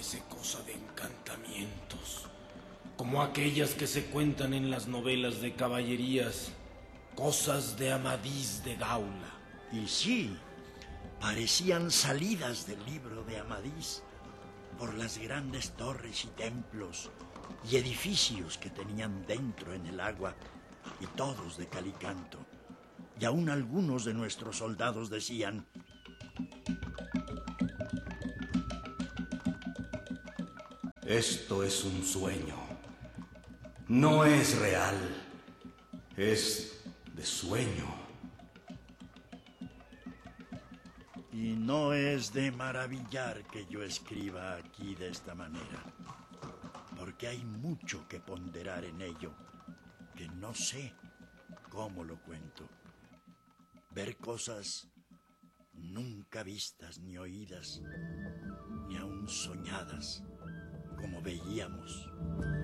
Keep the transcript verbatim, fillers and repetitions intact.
parece cosa de encantamientos, como aquellas que se cuentan en las novelas de caballerías, cosas de Amadís de Gaula. Y sí, parecían salidas del libro de Amadís, por las grandes torres y templos y edificios que tenían dentro en el agua, y todos de cal y canto. Y aún algunos de nuestros soldados decían: esto es un sueño. No es real. Es de sueño. Y no es de maravillar que yo escriba aquí de esta manera, porque hay mucho que ponderar en ello, que no sé cómo lo cuento. Ver cosas nunca vistas ni oídas, ni aun soñadas, como veíamos.